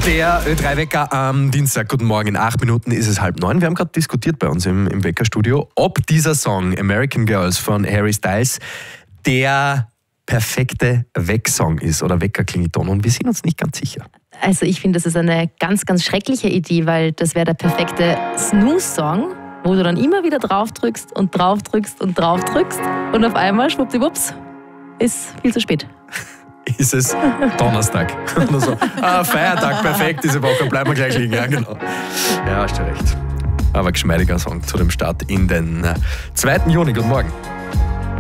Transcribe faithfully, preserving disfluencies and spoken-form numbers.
Der Ö drei Wecker am Dienstag. Guten Morgen, in acht Minuten ist es halb neun. Wir haben gerade diskutiert bei uns im, im Weckerstudio, ob dieser Song American Girls von Harry Styles der perfekte Wecksong ist oder Weckerklingelton. Und wir sind uns nicht ganz sicher. Also ich finde, das ist eine ganz, ganz schreckliche Idee, weil das wäre der perfekte Snooze-Song, wo du dann immer wieder drauf drückst und drauf drückst und drauf drückst und auf einmal, schwuppdiwupps, ist viel zu spät. Ist es Donnerstag. Oder so. Ah, Feiertag, perfekt, diese Woche, bleiben wir gleich liegen. Ja, genau. Ja, hast du recht. Aber geschmeidiger Song zu dem Start in den zweiten Juni. Guten Morgen.